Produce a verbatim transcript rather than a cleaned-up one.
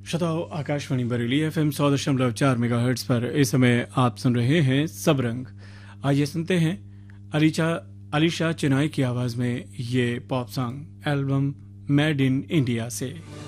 श्रोताओं, Akashvani Bareilly F M सौ दशमलव चार मेगा हर्ट्स पर इस समय आप सुन रहे हैं सब रंग। आइए सुनते हैं अलीशा अलीशा चिनाई की आवाज में ये pop song album made in India से।